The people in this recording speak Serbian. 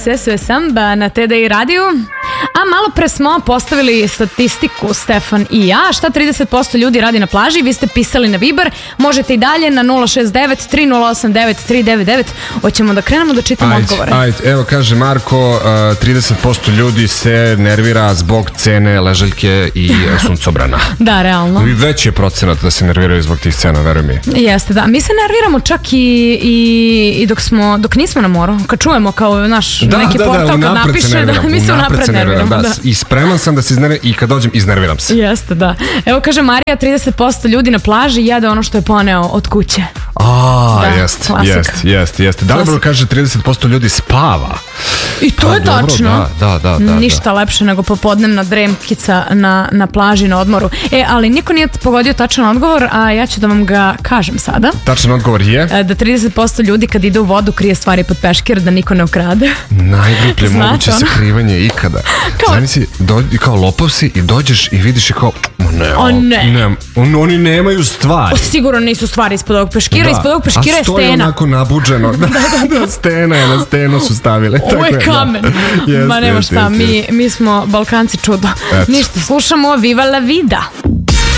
Sesu Samba na TDI radiju. A malo pre smo postavili statistiku, Stefan i ja, šta 30% ljudi radi na plaži. Vi ste pisali na Viber, možete i dalje na 069-3089-399. Hoćemo da krenemo da čitamo odgovore. Ajde, evo kaže Marko, 30% ljudi se nervira zbog cene ležaljke i suncobrana. Da, realno. I veći je procenat da se nerviraju zbog tih cena, veruj mi. Jeste, da. Mi se nerviramo čak i dok nismo na moru. Kad čujemo kao naš neki portal kad napiše, da mi se unapred nerviramo. Da. I spreman sam da se iznerviram i kad dođem iznerviram se. Jeste, da. Evo kaže Marija, 30% ljudi na plaži jede ono što je poneo od kuće. Jeste. Dalibor kaže 30% ljudi spava. I to je tačno. Da. Ništa lepše nego popodnevna dremkica na plaži, na odmoru. Ali niko nije pogodio tačan odgovor, a ja ću da vam ga kažem sada. Tačan odgovor je? Da 30% ljudi kad ide u vodu krije stvari pod peškir da niko ne ukrade. Najgruplje moguće sakrivanje ikada. Znači, kao lopov si i dođeš i vidiš i kao, oni nemaju stvari. Sigurno nisu stvari ispod ovog peškira, ispod ovog peškira je stena. A stoji onako nabuđeno. Da, stena je, na stenu su stavile. Ovo je kamen. Ma nema šta, mi smo Balkanci čudo. Ništa, slušamo Viva la vida.